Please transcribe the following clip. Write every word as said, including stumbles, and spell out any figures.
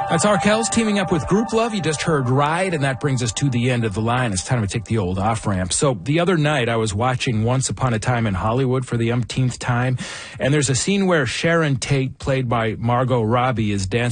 That's Arkells teaming up with Group Love. You just heard Ride, and that brings us to the end of the line. It's time to take the old off-ramp. So the other night, I was watching Once Upon a Time in Hollywood for the umpteenth time, and there's a scene where Sharon Tate, played by Margot Robbie, is dancing